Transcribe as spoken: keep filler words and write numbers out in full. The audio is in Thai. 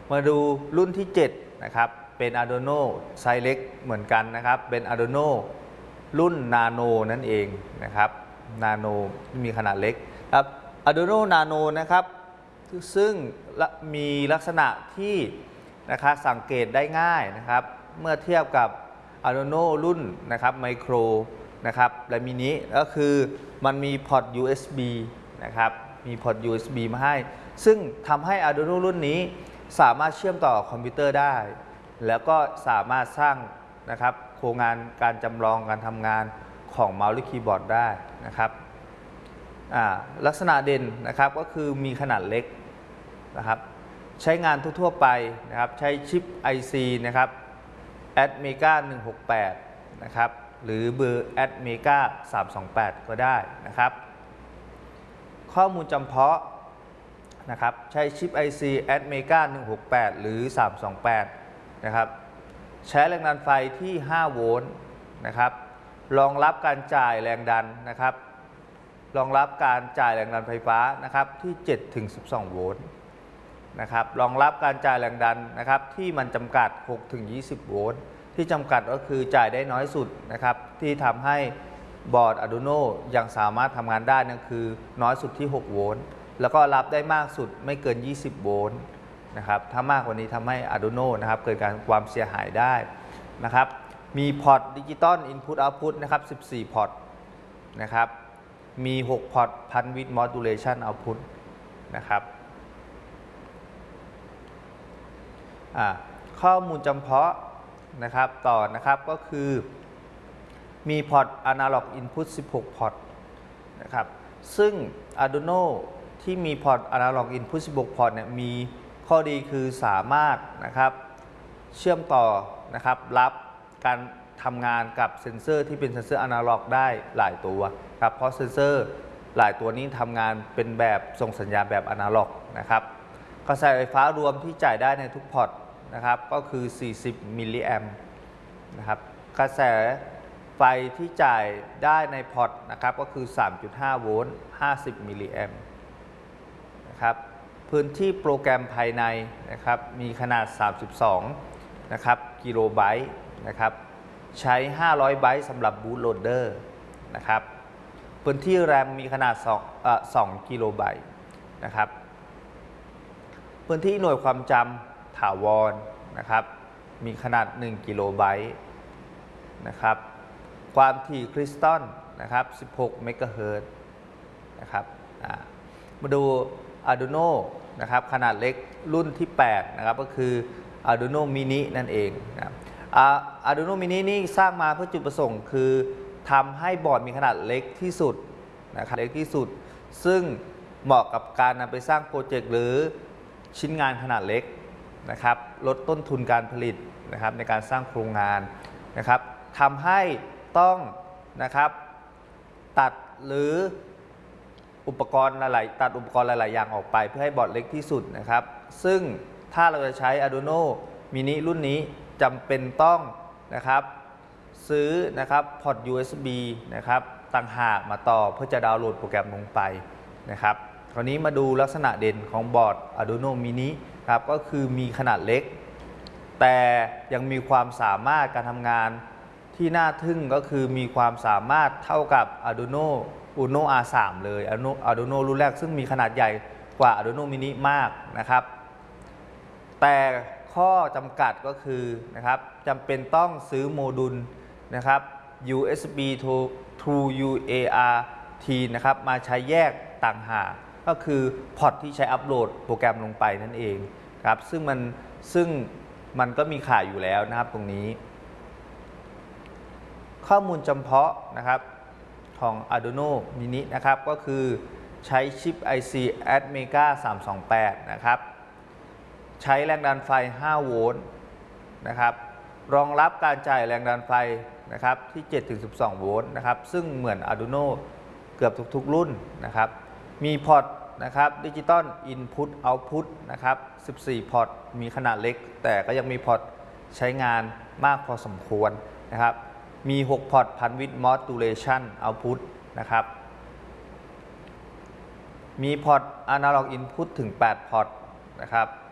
มาดูรุ่นที่เจ็ดนะครับเป็น Arduino ไซส์เล็กเหมือนกันนะครับเป็น Arduino รุ่น Nano นั่นเองนะครับ Nano ที่มีขนาดเล็กครับ Arduino Nano นะครับซึ่งมีลักษณะที่นะครับสังเกตได้ง่ายนะครับเมื่อเทียบกับ Arduino รุ่นนะครับไมโครนะครับและมินิก็คือมันมีพอร์ต ยู เอส บี นะครับมีพอร์ต ยู เอส บี มาให้ซึ่งทำให้ Arduino รุ่นนี้สามารถเชื่อมต่อคอมพิวเตอร์ได้แล้วก็สามารถสร้างนะครับโครงงานการจำลองการทำงานของเมาส์หรือคีย์บอร์ดได้นะครับลักษณะเด่นนะครับก็คือมีขนาดเล็กนะครับใช้งานทั่วๆไปนะครับใช้ชิป ไอ ซี นะครับ เอ ดี เมกา หนึ่งหกแปด นะครับหรือเบอร์ เอ ดี เมกา สามสองแปด ก็ได้นะครับข้อมูลจำเพาะนะครับใช้ชิป ไอ ซี เอ ดี เมกา หนึ่งหกแปด หรือ สามสองแปด นะครับใช้แรงดันไฟที่ ห้า โวลต์นะครับรองรับการจ่ายแรงดันนะครับรองรับการจ่ายแรงดันไฟฟ้านะครับที่ เจ็ดถึงสิบสอง โวลต์นะครับรองรับการจ่ายแรงดันนะครับที่มันจำกัด หกถึงยี่สิบ โวลต์ที่จำกัดก็คือจ่ายได้น้อยสุดนะครับที่ทำให้บอร์ด Arduino ยังสามารถทำงานได้นั่นคือน้อยสุดที่ หก โวลต์แล้วก็รับได้มากสุดไม่เกิน ยี่สิบ โวลต์นะครับถ้ามากกว่านี้ทำให้ Arduino นะครับเกิดการความเสียหายได้นะครับมีพอร์ตดิจิตอล Input Output นะครับสิบสี่ พอร์ตนะครับมี หก พอร์ต Pulse Width Modulation Output นะครับข้อมูลจำเพาะนะครับต่อนะครับก็คือมีพอร์ต Analog Input สิบหก พอร์ตนะครับซึ่ง Arduino ที่มีพอร์ต Analog Input สิบหก พอร์ตเนี่ยมีข้อดีคือสามารถนะครับเชื่อมต่อนะครับรับการทำงานกับเซ็นเซอร์ที่เป็นเซ็นเซอร์อนาล็อกได้หลายตัวครับเพราะเซ็นเซอร์หลายตัวนี้ทำงานเป็นแบบส่งสัญญาณแบบอนาล็อกนะครับกระแสไฟฟ้ารวมที่จ่ายได้ในทุกพอร์ตนะครับก็คือสี่สิบมิลลิแอมป์นะครับกระแสไฟที่จ่ายได้ในพอร์ตนะครับก็คือ สามจุดห้า โวลต์ ห้าสิบมิลลิแอมป์นะครับพื้นที่โปรแกรมภายในนะครับมีขนาดสามสิบสองนะครับกิโลไบต์นะครับใช้ห้าร้อยไบต์สำหรับบูตโหลดเดอร์นะครับพื้นที่แรมมีขนาดสองกิโลไบต์นะครับพื้นที่หน่วยความจำถาวรนะครับมีขนาดหนึ่งกิโลไบต์นะครับความถี่คริสตัลนะครับสิบหกเมกะเฮิรตซ์นะครับมาดู Arduino นะครับขนาดเล็กรุ่นที่แปดนะครับก็คือ Arduino Mini นั่นเองนะArduino Mini นี่สร้างมาเพื่อจุดประสงค์คือทำให้บอร์ดมีขนาดเล็กที่สุดนะครับเล็กที่สุดซึ่งเหมาะกับการนำไปสร้างโปรเจกต์หรือชิ้นงานขนาดเล็กนะครับลดต้นทุนการผลิตนะครับในการสร้างโครงงานนะครับทำให้ต้องนะครับตัดหรืออุปกรณ์หลายๆตัดอุปกรณ์หลายๆอย่างออกไปเพื่อให้บอร์ดเล็กที่สุดนะครับซึ่งถ้าเราจะใช้ Arduino Mini รุ่นนี้จำเป็นต้องนะครับซื้อนะครับพอร์ต ยู เอส บี นะครับต่างหากมาต่อเพื่อจะดาวน์โหลดโปรแกรมลงไปนะครับคราวนี้มาดูลักษณะเด่นของบอร์ด Arduino Mini ครับก็คือมีขนาดเล็กแต่ยังมีความสามารถการทำงานที่น่าทึ่งก็คือมีความสามารถเท่ากับ Arduino Uno อาร์ สาม เลย Arduino รุ่นแรกซึ่งมีขนาดใหญ่กว่า Arduino Mini มากนะครับแต่ข้อจำกัดก็คือนะครับจำเป็นต้องซื้อโมดูลนะครับ ยู เอส บี to ยู เอ อาร์ ที นะครับมาใช้แยกต่างหากก็คือพอร์ตที่ใช้อัปโหลดโปรแกรมลงไปนั่นเองครับซึ่งมันซึ่งมันก็มีขายอยู่แล้วนะครับตรงนี้ข้อมูลจำเพาะนะครับของ Arduino Mini นะครับก็คือใช้ชิป ไอ ซี เอ ดี เมกา สามสองแปด นะครับใช้แรงดันไฟ ห้า โวลต์นะครับรองรับการจ่ายแรงดันไฟนะครับที่ เจ็ดถึงสิบสอง โวลต์นะครับซึ่งเหมือน Arduino เกือบทุกๆรุ่นนะครับมีพอร์ตนะครับดิจิตอล Input Output นะครับสิบสี่ พอร์ตมีขนาดเล็กแต่ก็ยังมีพอร์ตใช้งานมากพอสมควรนะครับมี หก พอร์ต Pulse Width Modulation Output นะครับมีพอร์ต Analog Input ถึง แปด พอร์ตนะครับ